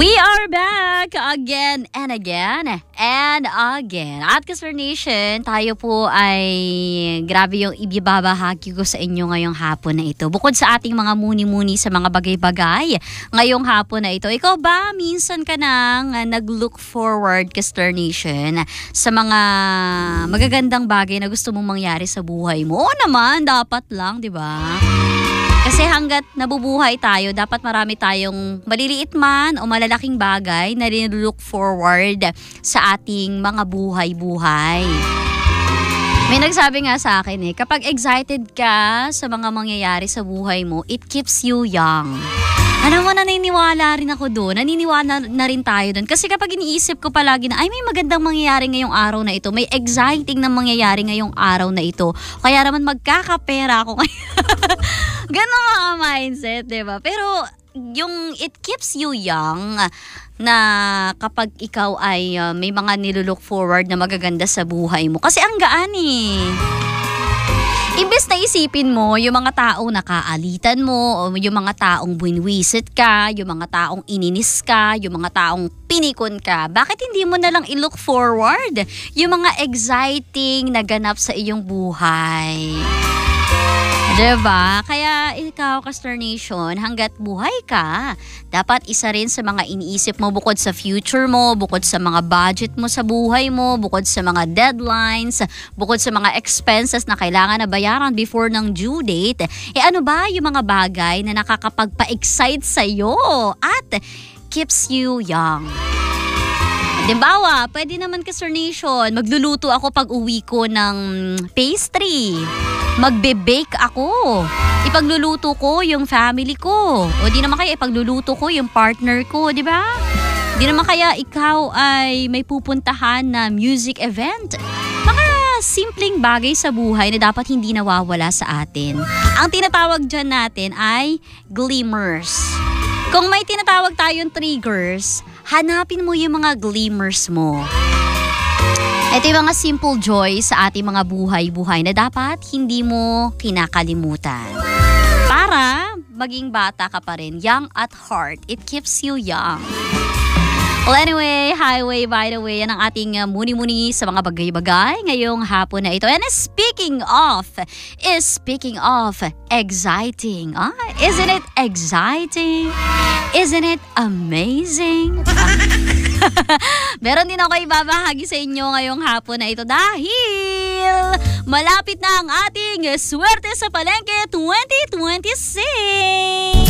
We are back again and again and again. At Kasper Nation, tayo po ay grabe yung ibabahagi ko sa inyo ngayong hapon na ito. Bukod sa ating mga muni-muni sa mga bagay-bagay ngayong hapon na ito, ikaw ba minsan ka nang nag-look forward, Kasper Nation, sa mga magagandang bagay na gusto mong mangyari sa buhay mo? Oo naman, dapat lang, di ba? Kasi hanggat nabubuhay tayo, dapat marami tayong maliliit man o malalaking bagay na rin-look forward sa ating mga buhay-buhay. May nagsabi nga sa akin kapag excited ka sa mga mangyayari sa buhay mo, it keeps you young. Alam mo, naniniwala rin ako doon. Naniniwala na rin tayo doon. Kasi kapag iniisip ko palagi na, ay may magandang mangyayari ngayong araw na ito. May exciting na mangyayari ngayong araw na ito. Kaya naman magkakapera ako ngayon. Ganon mga mindset, diba? Pero yung it keeps you young na kapag ikaw ay may mga nilulook forward na magaganda sa buhay mo. Kasi ang gaan Imbes na isipin mo yung mga taong nakaalitan mo, o yung mga taong buwinwisit ka, yung mga taong ininis ka, yung mga taong pinikon ka, bakit hindi mo na lang i-look forward yung mga exciting na ganap sa iyong buhay? Diba? Kaya ikaw, Kasper Nation, hanggat buhay ka, dapat isa rin sa mga iniisip mo bukod sa future mo, bukod sa mga budget mo sa buhay mo, bukod sa mga deadlines, bukod sa mga expenses na kailangan na bayaran before ng due date, ano ba yung mga bagay na nakakapagpa-excite sa'yo at keeps you young? Dimbawa, pwede naman, Kasper Nation, magluluto ako pag uwi ko ng pastry. Magbe-bake ako. Ipagluluto ko yung family ko. O di naman kaya ipagluluto ko yung partner ko, di ba? Di naman kaya ikaw ay may pupuntahan na music event. Mga simpleng bagay sa buhay na dapat hindi nawawala sa atin. Ang tinatawag dyan natin ay glimmers. Kung may tinatawag tayong triggers, hanapin mo yung mga glimmers mo. Ito yung mga simple joy sa ating mga buhay-buhay na dapat hindi mo kinakalimutan. Para maging bata ka pa rin, young at heart, it keeps you young. Well anyway, highway by the way, yan ang ating muni-muni sa mga bagay-bagay ngayong hapon na ito. And speaking of exciting. Isn't it exciting? Isn't it amazing? Meron din ako ibabahagi sa inyo ngayong hapon na ito dahil malapit na ang ating Swerte sa Palengke 2026.